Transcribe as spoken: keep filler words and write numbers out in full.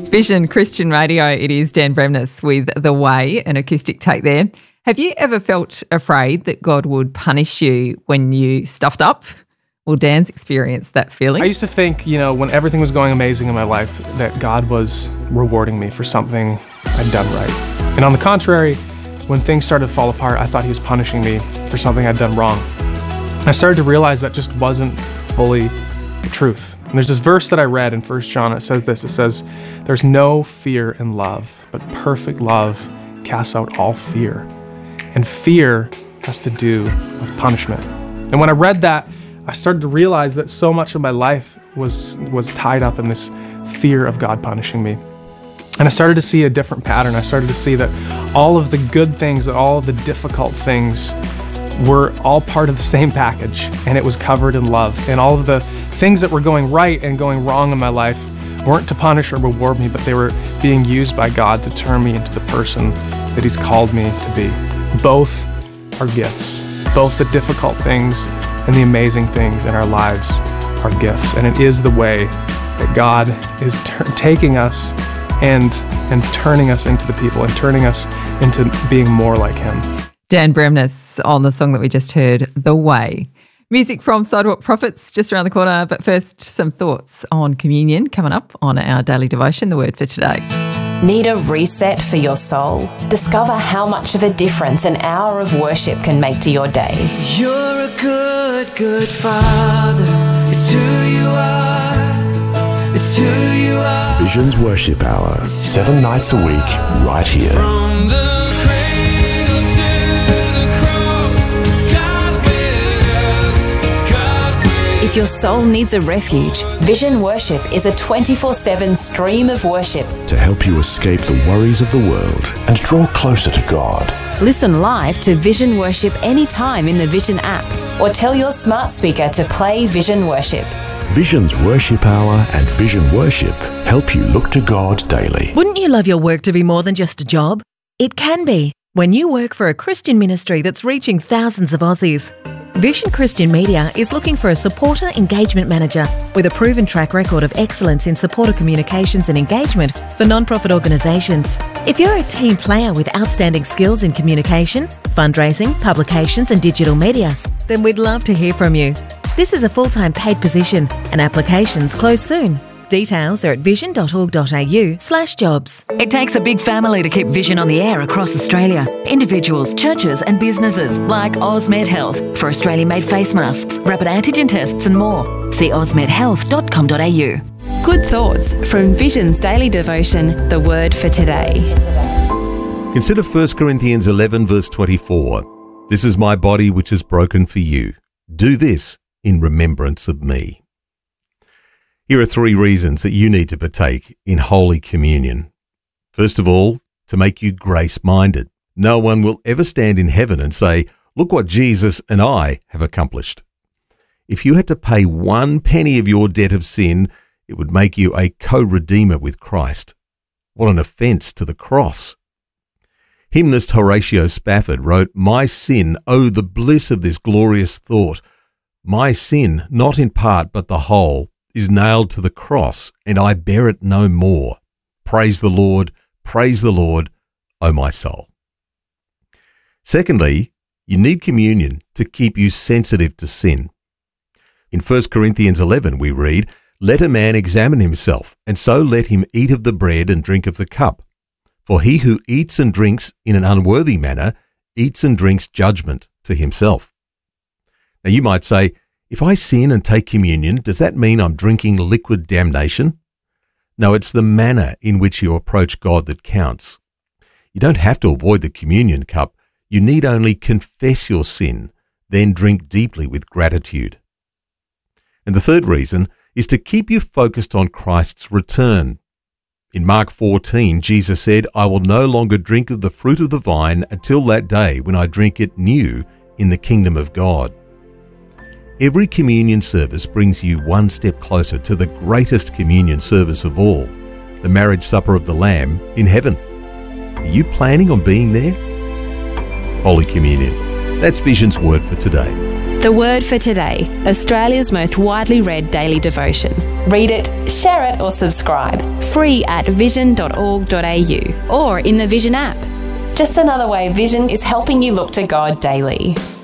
Vision Christian Radio, it is Dan Bremnes with The Way, an acoustic take there. Have you ever felt afraid that God would punish you when you stuffed up? Well, Dan's experienced that feeling. I used to think, you know, when everything was going amazing in my life, that God was rewarding me for something I'd done right. And on the contrary, when things started to fall apart, I thought he was punishing me for something I'd done wrong. I started to realize that just wasn't fully the truth. And there's this verse that I read in First John. It says this, it says, there's no fear in love, but perfect love casts out all fear. And fear has to do with punishment. And when I read that, I started to realize that so much of my life was, was tied up in this fear of God punishing me. And I started to see a different pattern. I started to see that all of the good things, that all of the difficult things were all part of the same package, and it was covered in love. And all of the things that were going right and going wrong in my life weren't to punish or reward me, but they were being used by God to turn me into the person that He's called me to be. Both are gifts. Both the difficult things and the amazing things in our lives are gifts. And it is the way that God is t- taking us and and turning us into the people and turning us into being more like Him. Dan Bremnes on the song that we just heard, The Way. Music from Sidewalk Prophets just around the corner, but first some thoughts on communion coming up on our daily devotion, the word for today. Need a reset for your soul? Discover how much of a difference an hour of worship can make to your day. You're a good, good Father. It's who you are. It's who you are. Vision's Worship Hour, seven nights a week, right here. From the cradle to the cross, God with us, God with us. If your soul needs a refuge, Vision Worship is a twenty-four seven stream of worship. To help you escape the worries of the world and draw closer to God. Listen live to Vision Worship anytime in the Vision app, or tell your smart speaker to play Vision Worship. Vision's Worship Hour and Vision Worship help you look to God daily. Wouldn't you love your work to be more than just a job? It can be when you work for a Christian ministry that's reaching thousands of Aussies. Vision Christian Media is looking for a supporter engagement manager with a proven track record of excellence in supporter communications and engagement for non-profit organisations. If you're a team player with outstanding skills in communication, fundraising, publications and digital media, then we'd love to hear from you. This is a full-time paid position and applications close soon. Details are at vision.org.au slash jobs. It takes a big family to keep Vision on the air across Australia. Individuals, churches and businesses like Osmed Health for Australian-made face masks, rapid antigen tests and more. See osmed health dot com dot a u. Good thoughts from Vision's daily devotion, the word for today. Consider First Corinthians eleven verse twenty-four. This is my body which is broken for you. Do this in remembrance of me. Here are three reasons that you need to partake in Holy Communion. First of all, to make you grace-minded. No one will ever stand in heaven and say, look what Jesus and I have accomplished. If you had to pay one penny of your debt of sin, it would make you a co-redeemer with Christ. What an offence to the cross. Hymnist Horatio Spafford wrote, my sin, oh, the bliss of this glorious thought. My sin, not in part but the whole, is nailed to the cross, and I bear it no more. Praise the Lord, praise the Lord, O my soul. Secondly, you need communion to keep you sensitive to sin. In First Corinthians eleven we read, let a man examine himself, and so let him eat of the bread and drink of the cup. For he who eats and drinks in an unworthy manner eats and drinks judgment to himself. Now you might say, if I sin and take communion, does that mean I'm drinking liquid damnation? No, it's the manner in which you approach God that counts. You don't have to avoid the communion cup. You need only confess your sin, then drink deeply with gratitude. And the third reason is to keep you focused on Christ's return. In Mark fourteen, Jesus said, I will no longer drink of the fruit of the vine until that day when I drink it new in the kingdom of God. Every communion service brings you one step closer to the greatest communion service of all, the marriage supper of the Lamb in heaven. Are you planning on being there? Holy Communion. That's Vision's word for today. The Word for Today, Australia's most widely read daily devotion. Read it, share it or subscribe. Free at vision dot org dot a u or in the Vision app. Just another way Vision is helping you look to God daily.